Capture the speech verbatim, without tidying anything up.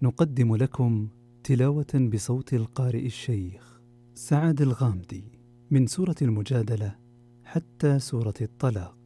نقدم لكم تلاوة بصوت القارئ الشيخ سعد الغامدي من سورة المجادلة حتى سورة الطلاق.